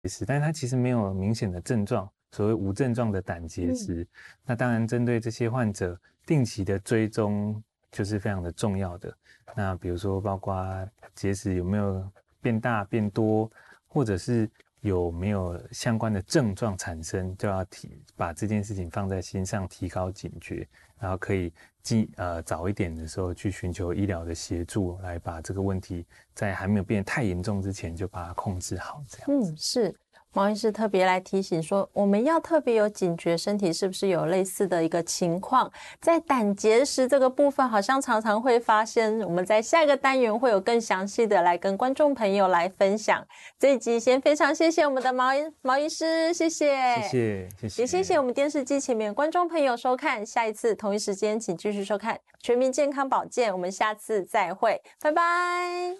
石，但是它其实没有明显的症状，所谓无症状的胆结石。那当然，针对这些患者，定期的追踪就是非常的重要的。那比如说，包括结石有没有变大、变多，或者是有没有相关的症状产生，就要把这件事情放在心上，提高警觉，然后可以早一点的时候去寻求医疗的协助，来把这个问题在还没有变得太严重之前就把它控制好。这样子。 是。毛医师特别来提醒说，我们要特别有警觉，身体是不是有类似的一个情况。在胆结石这个部分，好像常常会发现，我们在下一个单元会有更详细的来跟观众朋友来分享。这一集先非常谢谢我们的毛医师，谢谢，也谢谢我们电视机前面观众朋友收看。下一次同一时间，请继续收看《全民健康保健》，我们下次再会，拜拜。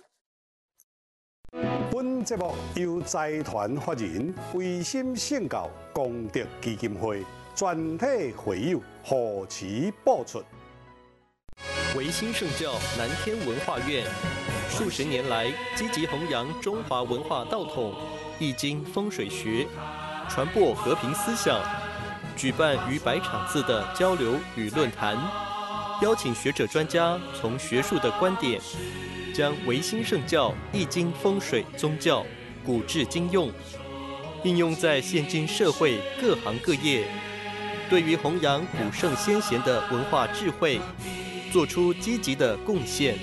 本节目由财团法人维心圣教功德基金会全体会友护持播出。 维新圣教南天文化院数十年来积极弘扬中华文化道统、易经风水学，传播和平思想，举办逾100场次的交流与论坛，邀请学者专家从学术的观点，将维新圣教易经风水宗教古至今用，应用在现今社会各行各业，对于弘扬古圣先贤的文化智慧，做出积极的贡献。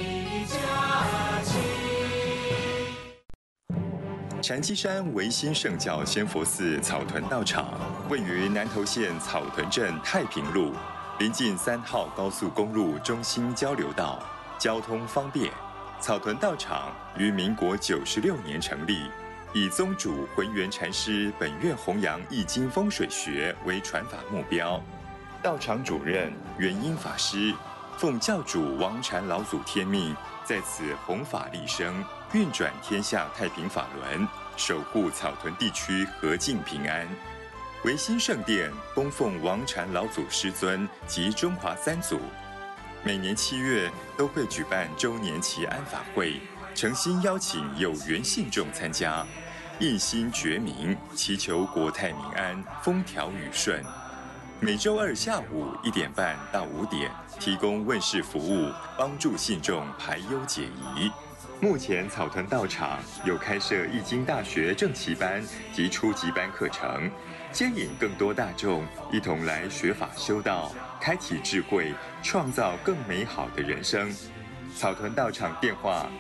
禅机山维新圣教仙佛寺草屯道场位于南投县草屯镇太平路，临近3号高速公路中心交流道，交通方便。草屯道场于民国96年成立，以宗主浑元禅师本愿弘扬易经风水学为传法目标。道场主任元英法师奉教主王禅老祖天命，在此弘法利生，运转天下太平法轮，守护草屯地区和静平安。维新圣殿供奉王禅老祖师尊及中华3祖，每年7月都会举办周年祈安法会，诚心邀请有缘信众参加，一心觉明，祈求国泰民安，风调雨顺。每周2下午1点半到5点提供问事服务，帮助信众排忧解疑。目前草屯道场有开设易经大学正期班及初级班课程，接引更多大众一同来学法修道，开启智慧，创造更美好的人生。草屯道场电话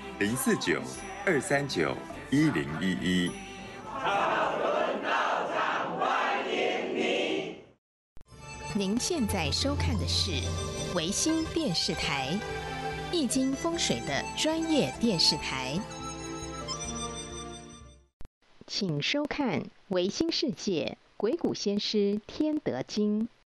049-239-1011。 您现在收看的是维新电视台，易经风水的专业电视台，请收看维新世界鬼谷先师天德经。